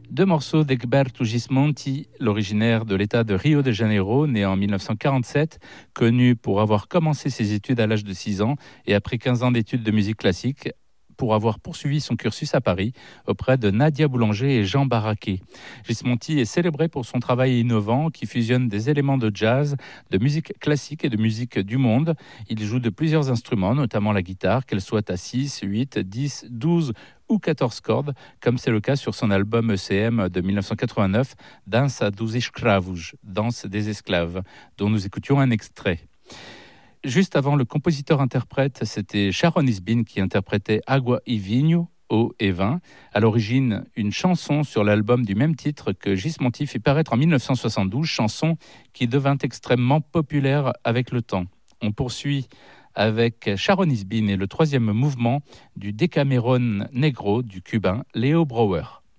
Deux morceaux d'Egberto Gismonti, l'originaire de l'État de Rio de Janeiro, né en 1947, connu pour avoir commencé ses études à l'âge de 6 ans et après 15 ans d'études de musique classique, pour avoir poursuivi son cursus à Paris auprès de Nadia Boulanger et Jean Barraquet. Gismonti est célébré pour son travail innovant qui fusionne des éléments de jazz, de musique classique et de musique du monde. Il joue de plusieurs instruments, notamment la guitare, qu'elle soit à 6, 8, 10, 12 ou 14 cordes, comme c'est le cas sur son album ECM de 1989, Dança dos Escravos, Danse des esclaves, dont nous écoutions un extrait. Juste avant, le compositeur-interprète, c'était Sharon Isbin qui interprétait Agua y Vinho, eau et vin. À l'origine, une chanson sur l'album du même titre que Gismonti fit paraître en 1972, chanson qui devint extrêmement populaire avec le temps. On poursuit avec Sharon Isbin et le troisième mouvement du Decameron Negro du cubain Leo Brouwer.